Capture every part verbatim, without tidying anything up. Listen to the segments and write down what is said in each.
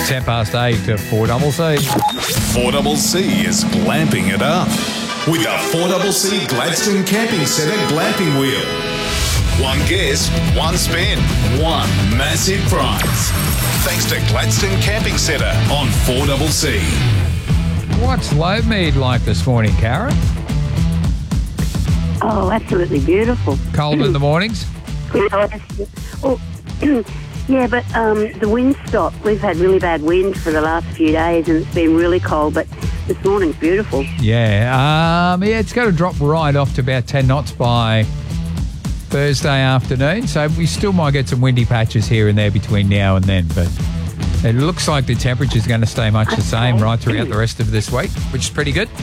ten past eight to four C C. four C C is glamping it up with a four C C Gladstone Camping Centre glamping wheel. One guess, one spin, one massive prize. Thanks to Gladstone Camping Centre on four C C. What's Low-Mead like this morning, Karen? Oh, absolutely beautiful. Cold in the mornings? Oh, yeah, but um, the wind stopped. We've had really bad wind for the last few days and it's been really cold, but this morning's beautiful. Yeah, um, yeah, it's going to drop right off to about ten knots by Thursday afternoon, so we still might get some windy patches here and there between now and then, but it looks like the temperature's going to stay much the same right throughout the rest of this week, which is pretty good.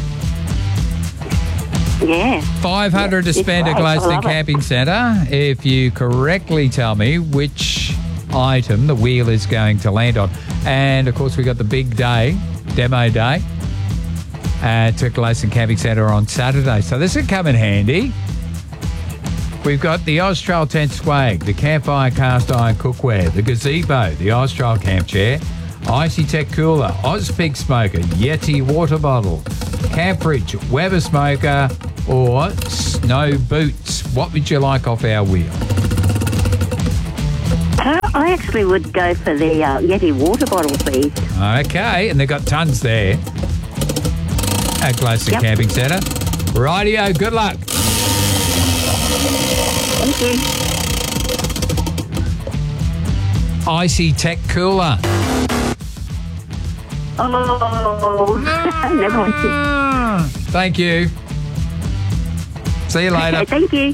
Yeah. five hundred Yeah, to spend at great. I Gladstone love it. Camping Centre if you correctly tell me which item the wheel is going to land on. And, of course, we got the big day, demo day, at Gladstone Camping Centre on Saturday. So this will come in handy. We've got the Austrail tent swag, the campfire cast iron cookware, the gazebo, the Austrail camp chair, Icy Tech cooler, Ozpig smoker, Yeti water bottle, Camp Fridge, Weber smoker, or snow boots. What would you like off our wheel? Uh, I actually would go for the uh, Yeti water bottle, please. Okay, and they've got tons there at Gladstone Yep. Camping Centre. Rightio, good luck. Thank you. Icy Tech cooler. Oh, never mind. Thank you. See you later. Okay, thank you.